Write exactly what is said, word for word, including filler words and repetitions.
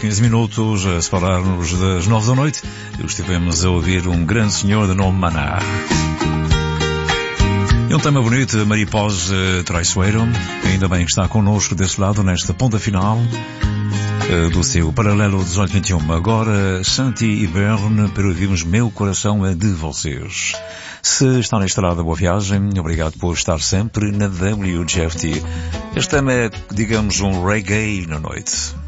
quinze minutos a separar-nos das nove da noite. Estivemos a ouvir um grande senhor de nome Maná. É um tema bonito, Mariposa Traiçoeiro. Ainda bem que está connosco desse lado nesta ponta final do seu Paralelo dezoito vinte e um. Agora, Santi e Berne, para ouvirmos Meu Coração é de Vocês. Se está na estrada, boa viagem. Obrigado por estar sempre na W G F T. Este tema é, digamos, um reggae na noite.